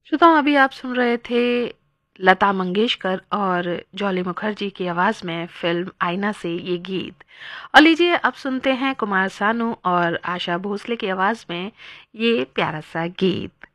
श्रोताओं, अभी आप सुन रहे थे लता मंगेशकर और जॉली मुखर्जी की आवाज़ में फ़िल्म आईना से ये गीत। और लीजिए अब सुनते हैं कुमार सानू और आशा भोसले की आवाज़ में ये प्यारा सा गीत।